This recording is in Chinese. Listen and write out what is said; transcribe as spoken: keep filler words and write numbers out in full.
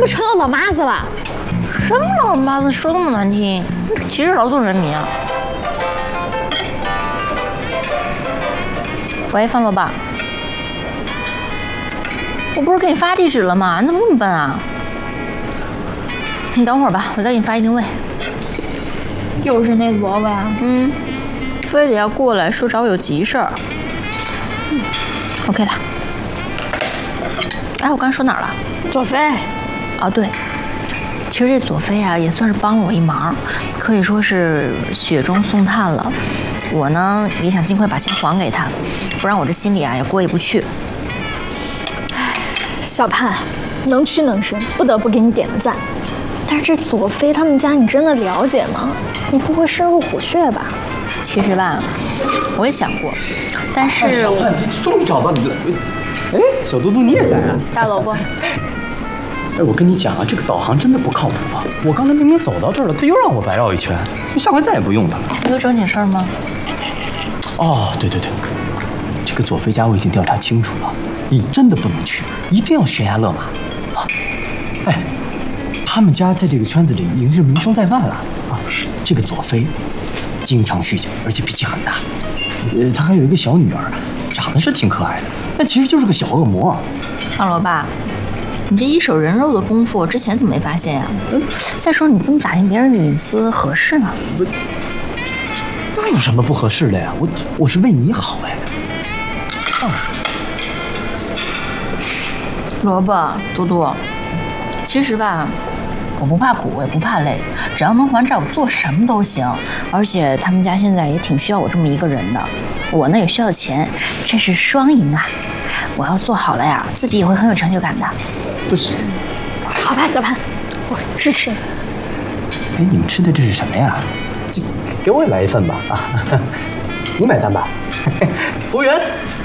不成了老妈子了？ 什么老妈子说那么难听？歧视劳动人民啊！喂，范老板，我不是给你发地址了吗？你怎么那么笨啊？你等会儿吧，我再给你发一定位。 又是那萝卜呀？ 嗯，非得要过来说找我有急事儿。嗯 ，OK 了。哎，我刚才说哪儿了？ 左飞。 哦，对，其实这左飞啊也算是帮了我一忙，可以说是雪中送炭了。我呢也想尽快把钱还给他，不然我这心里啊也过意不去。 唉，小潘，能屈能伸，不得不给你点个赞。但是这左飞他们家你真的了解吗？你不会深入虎穴吧？ 其实吧，我也想过，但是…… 小潘，这终于找到你了。哎，小嘟嘟你也在啊？ 大萝卜。 哎，我跟你讲啊，这个导航真的不靠谱啊！我刚才明明走到这儿了，他又让我白绕一圈，下回再也不用它了。 你有正经事儿吗？ 哦，对对对，这个左飞家我已经调查清楚了，你真的不能去，一定要悬崖勒马啊！哎，他们家在这个圈子里已经是名声在外了啊！这个左飞经常酗酒，而且脾气很大，呃，他还有一个小女儿，长得是挺可爱的，但其实就是个小恶魔。 范萝卜。你这一手人肉的功夫，之前怎么没发现呀？再说你这么打听别人的隐私合适吗？ 不，那有什么不合适的呀？我我是为你好哎。啊， 萝卜，嘟嘟，其实吧，我不怕苦，我也不怕累，只要能还债，我做什么都行。而且他们家现在也挺需要我这么一个人的，我呢也需要钱，这是双赢啊！我要做好了呀，自己也会很有成就感的。 不是， 好吧，小潘，我支持你。 哎，你们吃的这是什么呀？这给我也来一份吧啊！你买单吧。服务员，